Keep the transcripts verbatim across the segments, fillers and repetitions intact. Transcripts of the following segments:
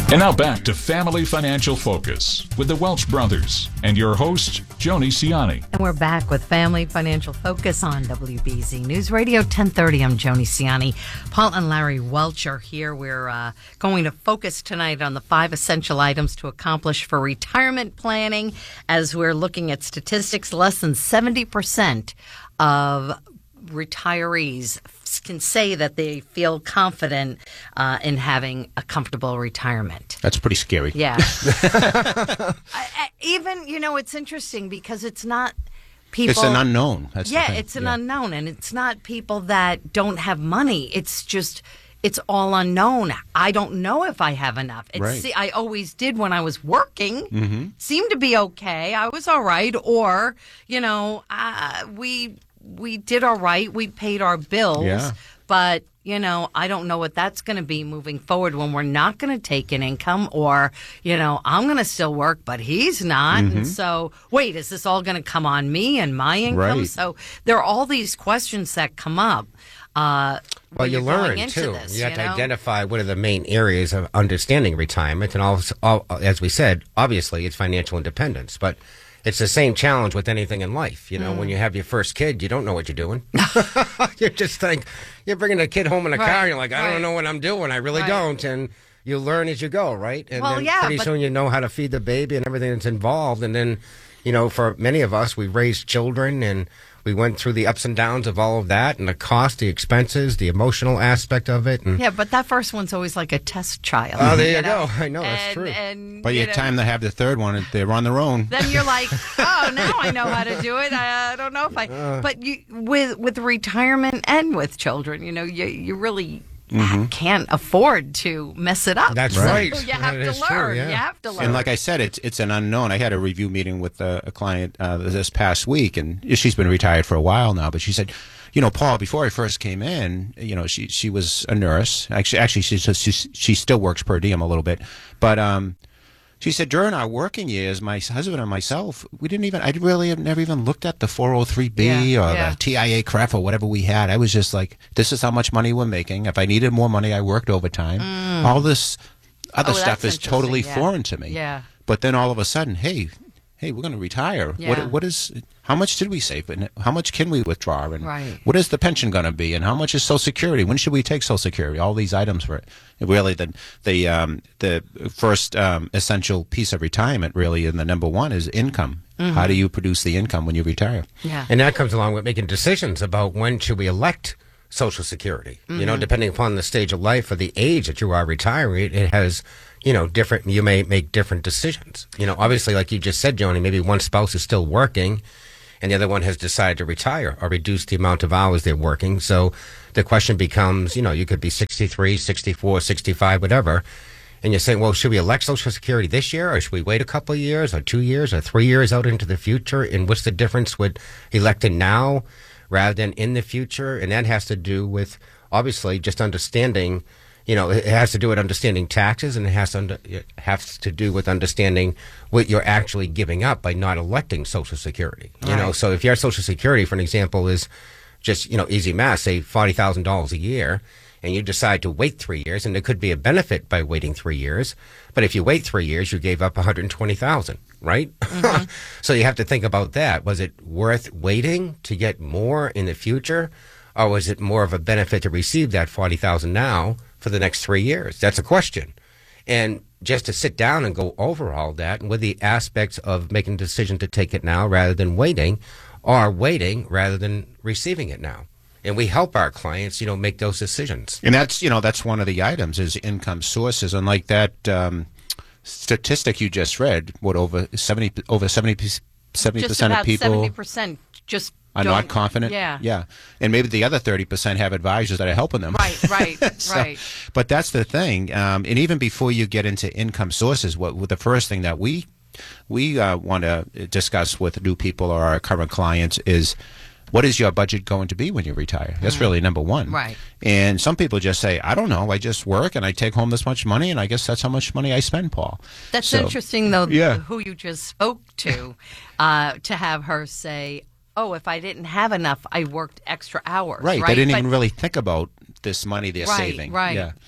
And now back to Family Financial Focus with the Welch Brothers and your host, Joni Ciani. And we're back with Family Financial Focus on W B Z News Radio ten thirty. I'm Joni Ciani. Paul and Larry Welch are here. We're uh, going to focus tonight on the five essential items to accomplish for retirement planning. As we're looking at statistics, less than seventy percent of retirees can say that they feel confident uh, in having a comfortable retirement. That's pretty scary. Yeah. I, I, even, you know, it's interesting because it's not people. It's an unknown. That's yeah, the thing. it's an yeah. unknown. And it's not people that don't have money. It's just, it's all unknown. I don't know if I have enough. It's, Right. see, I always did when I was working. Mm-hmm. Seemed to be okay. I was all right. Or, you know, uh, we... we did all right. We paid our bills. Yeah. But, you know, I don't know what that's going to be moving forward when we're not going to take an income or, you know, I'm going to still work, but he's not. Mm-hmm. And so, wait, is this all going to come on me and my income? Right. So there are all these questions that come up. Uh, well, when you you're going learn, into too. this, you have you to know? identify what are the main areas of understanding retirement. And also, all, as we said, obviously it's financial independence. But it's the same challenge with anything in life. You know, Mm. when you have your first kid, you don't know what you're doing. You just think, you're bringing a kid home in a Right, car, and you're like, I right. don't know what I'm doing. I really Right. don't. And you learn as you go, right? And Well, then yeah, pretty but- soon you know how to feed the baby and everything that's involved. And then, you know, for many of us, we raised children and we went through the ups and downs of all of that and the cost, the expenses, the emotional aspect of it. And Yeah, but that first one's always like a test child. Oh, there you know? go. I know, that's And- true. And, By you the know, time they have the third one, they're on their own. then you're like, oh, now I know how to do it. I, I don't know if I. Uh. But you, with with retirement and with children, you know, you you really Mm-hmm. can't afford to mess it up. That's So right. You have That to is true, learn. yeah. You have to learn. And like I said, it's it's an unknown. I had a review meeting with a, a client uh, this past week, and she's been retired for a while now. But she said, you know, Paul, before I first came in, you know, she she was a nurse. Actually, actually, she she she still works per diem a little bit, but um. She said, during our working years, my husband and myself, we didn't even, I really have never even looked at the four oh three B Yeah, or yeah. the T I A C R E F or whatever we had. I was just like, this is how much money we're making. If I needed more money, I worked overtime. All this other Oh, stuff that's is totally interesting, yeah. foreign to me. Yeah. But then all of a sudden, hey, hey, we're going to retire. Yeah. What, what is, how much did we save? And how much can we withdraw? And Right. what is the pension going to be? And how much is Social Security? When should we take Social Security? All these items for it. Really, the the um, the first um, essential piece of retirement, really, and the number one is income. How do you produce the income when you retire? Yeah. And that comes along with making decisions about when should we elect Social Security. You know, depending upon the stage of life or the age that you are retiring, it has, you know, different, you may make different decisions. You know, obviously, like you just said, Joni, maybe one spouse is still working and the other one has decided to retire or reduce the amount of hours they're working. So the question becomes, you know, you could be sixty-three, sixty-four, sixty-five, whatever. And you're saying, well, should we elect Social Security this year, or should we wait a couple of years, or two years, or three years out into the future? And what's the difference with electing now rather than in the future? And that has to do with, obviously, just understanding, you know, it has to do with understanding taxes, and it has to, under, it has to do with understanding what you're actually giving up by not electing Social Security. You know, Right. so if your Social Security, for an example, is just, you know, easy math, say forty thousand dollars a year, and you decide to wait three years, and there could be a benefit by waiting three years. But if you wait three years, you gave up one hundred twenty thousand dollars, right? Mm-hmm. So you have to think about that. Was it worth waiting to get more in the future, or was it more of a benefit to receive that forty thousand dollars now for the next three years? That's a question. And just to sit down and go over all that, and with the aspects of making a decision to take it now rather than waiting, or waiting rather than receiving it now. And we help our clients, you know, make those decisions. And that's, you know, that's one of the items is income sources. And like that um, statistic you just read, what over seventy over seventy seventy Just percent about of people seventy percent just are don't- not confident. Yeah. yeah, and maybe the other thirty percent have advisors that are helping them. Right, right, So- right. But that's the thing. Um, and even before you get into income sources, what, what the first thing that we we uh, want to discuss with new people or our current clients is, what is your budget going to be when you retire? That's really number one. Right. And some people just say, I don't know. I just work and I take home this much money, and I guess that's how much money I spend, Paul. That's So- interesting, though, Yeah. who you just spoke to, uh, to have her say, oh, if I didn't have enough, I worked extra hours. Right. Right. They didn't But- even really think about this money they're Right, saving. right. Yeah.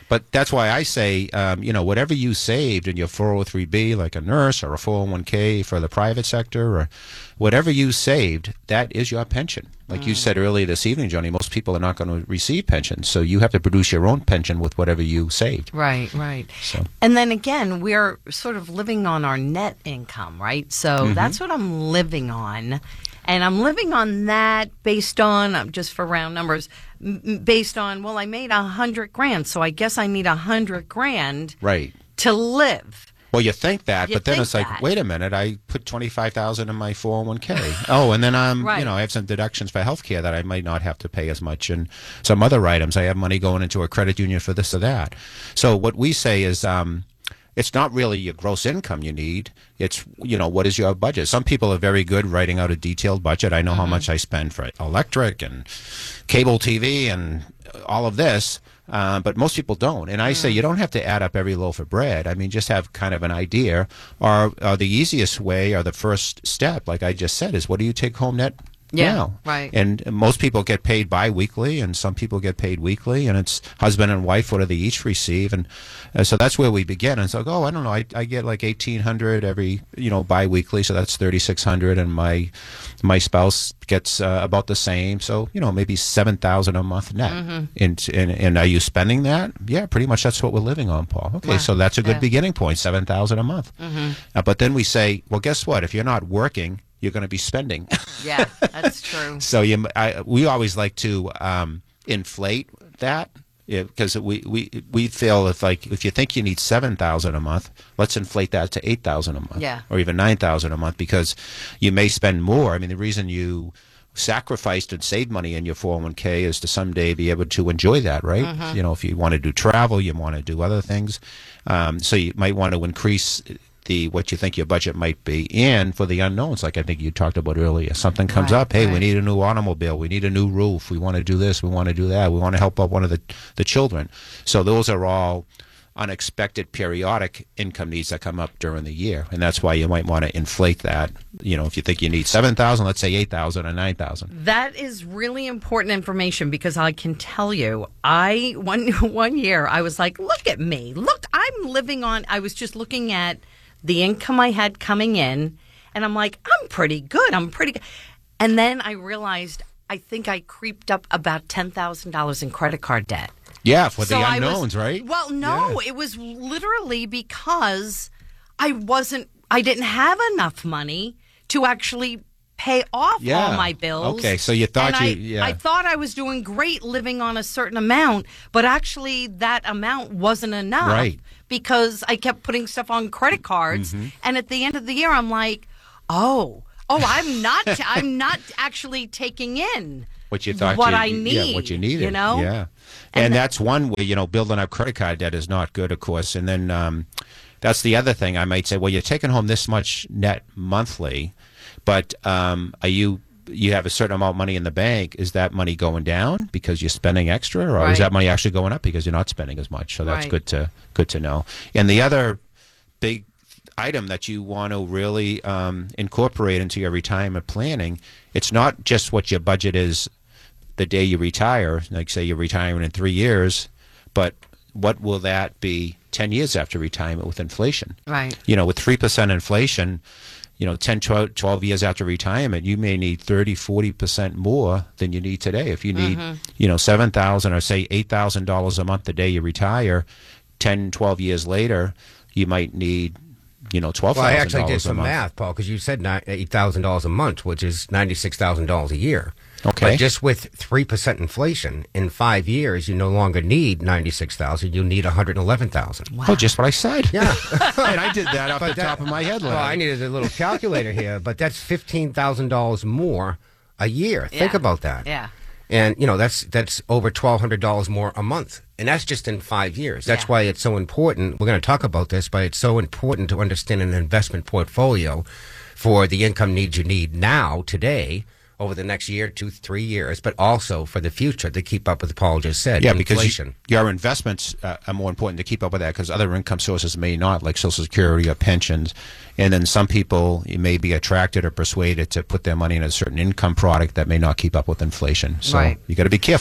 But that's why I say, um, you know, whatever you saved in your four oh three B, like a nurse, or a four oh one K for the private sector, or whatever you saved, that is your pension. Like mm. you said earlier this evening, Joni, most people are not going to receive pensions, so you have to produce your own pension with whatever you saved. Right, right. So. And then again, we're sort of living on our net income, right? So mm-hmm. that's what I'm living on. And I'm living on that based on, just for round numbers, based on, well, I made a hundred grand, so I guess I need a hundred grand right. to live. Well, you think that, you but then think it's like, that. wait a minute, I put twenty-five thousand dollars in my four oh one K. Oh, and then I'm, right. you know, I have some deductions for health care that I might not have to pay as much, and some other items. I have money going into a credit union for this or that. So what we say is, um, it's not really your gross income you need. It's, you know, what is your budget? Some people are very good writing out a detailed budget. I know mm-hmm. how much I spend for electric and cable T V and all of this, uh, but most people don't. And I mm. say you don't have to add up every loaf of bread. I mean, just have kind of an idea. Or, or the easiest way, or the first step, like I just said, is what do you take home net Yeah, now? right. And most people get paid bi-weekly, and some people get paid weekly, and it's husband and wife, what do they each receive? And uh, so that's where we begin. And it's like, oh, I don't know, I, I get like eighteen hundred every, you know, bi-weekly, so that's thirty-six hundred, and my my spouse gets uh, about the same, so, you know, maybe seven thousand a month net. Mm-hmm. And, and, and are you spending that? Yeah, pretty much that's what we're living on, Paul. Okay, wow. So that's a good yeah. beginning point, seven thousand a month. Mm-hmm. Uh, but then we say, well, guess what? If you're not working, you're going to be spending. Yeah, that's true. So you, I, we always like to um, inflate that, because yeah, we, we we feel if like if you think you need seven thousand a month, let's inflate that to eight thousand a month, yeah. or even nine thousand a month, because you may spend more. I mean, the reason you sacrificed and saved money in your four oh one K is to someday be able to enjoy that, right? Mm-hmm. You know, if you want to do travel, you want to do other things, um, so you might want to increase the what you think your budget might be, and for the unknowns, like I think you talked about earlier, something comes right, up, hey, right. we need a new automobile, we need a new roof, we want to do this, we want to do that, we want to help out one of the, the children. So those are all unexpected periodic income needs that come up during the year, and that's why you might want to inflate that. You know, if you think you need seven thousand, let's say eight thousand or nine thousand. That is really important information, because I can tell you, I one one year I was like, look at me, look, I'm living on, I was just looking at the income I had coming in, and I'm like, I'm pretty good. I'm pretty good. And then I realized I think I creeped up about ten thousand dollars in credit card debt. Yeah, for so the I unknowns, was, right? Well, no, yeah. It was literally because I wasn't, I didn't have enough money to actually pay off yeah. all my bills. Okay, so you thought and you, I, yeah. I thought I was doing great living on a certain amount, but actually that amount wasn't enough. Right. Because I kept putting stuff on credit cards, mm-hmm. and at the end of the year, I'm like, oh, oh, I'm not, I'm not actually taking in what you thought what you, I need, yeah, what you needed, you know, yeah, and, and that's one way. You know, building up credit card debt is not good, of course, and then um, that's the other thing. I might say, well, you're taking home this much net monthly, but um, are you? You have a certain amount of money in the bank. Is that money going down because you're spending extra, or right. is that money actually going up because you're not spending as much? So that's right. good to good to know. And the other big item that you want to really um, incorporate into your retirement planning, it's not just what your budget is the day you retire. Like say you're retiring in three years, but what will that be ten years after retirement with inflation? Right. You know, with three percent inflation, you know, ten, twelve years after retirement, you may need thirty, forty percent more than you need today. If you need, mm-hmm. you know, seven thousand dollars or say eight thousand dollars a month the day you retire, ten, twelve years later, you might need, you know, twelve thousand dollars Well, I actually did some month. math, Paul, because you said eight thousand dollars a month, which is ninety-six thousand dollars a year. Okay. But just with three percent inflation, in five years, you no longer need ninety-six thousand dollars, you need one hundred eleven thousand dollars. Wow. Oh, just what I said. Yeah. And I did that off the that, top of my head. Well, I needed a little calculator here, but that's fifteen thousand dollars more a year. Think yeah. about that. Yeah. And, you know, that's that's over twelve hundred dollars more a month. And that's just in five years. That's yeah. why it's so important. We're going to talk about this, but it's so important to understand an investment portfolio for the income needs you need now, today, over the next year, two, three years, but also for the future to keep up with what Paul just said. Yeah, inflation. Because you, your investments uh, are more important to keep up with that, because other income sources may not, like Social Security or pensions. And then some people you may be attracted or persuaded to put their money in a certain income product that may not keep up with inflation. So right. you got to be careful.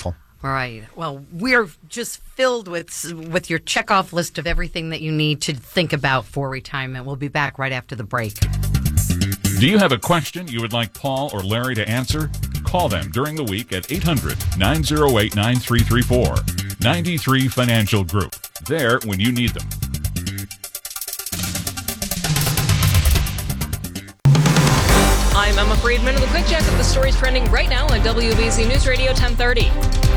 Right. Well, we're just filled with with your checkoff list of everything that you need to think about for retirement. We'll be back right after the break. Do you have a question you would like Paul or Larry to answer? Call them during the week at eight hundred, nine oh eight, nine three three four. ninety-three Financial Group. There when you need them. I'm Emma Friedman with a quick check of the stories trending right now on W B Z News Radio ten thirty.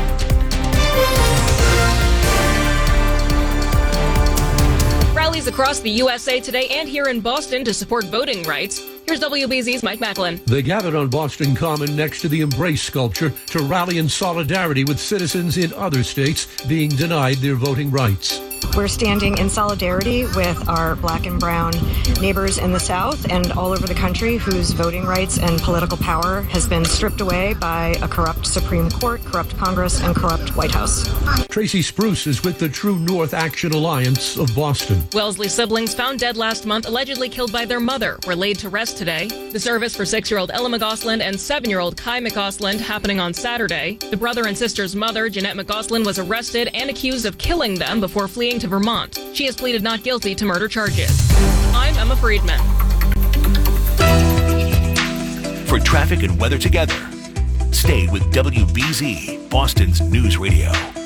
Rallies across the U S A today and here in Boston to support voting rights. Here's W B Z's Mike Macklin. They gathered on Boston Common next to the Embrace sculpture to rally in solidarity with citizens in other states being denied their voting rights. We're standing in solidarity with our black and brown neighbors in the South and all over the country whose voting rights and political power has been stripped away by a corrupt Supreme Court, corrupt Congress, and corrupt White House. Tracy Spruce is with the True North Action Alliance of Boston. Wellesley siblings found dead last month, allegedly killed by their mother, were laid to rest today. The service for six-year-old Ella McGosland and seven-year-old Kai McGosland happening on Saturday. The brother and sister's mother, Jeanette McGosland, was arrested and accused of killing them before fleeing to Vermont. She has pleaded not guilty to murder charges. I'm Emma Friedman. For traffic and weather together, stay with W B Z, Boston's News Radio.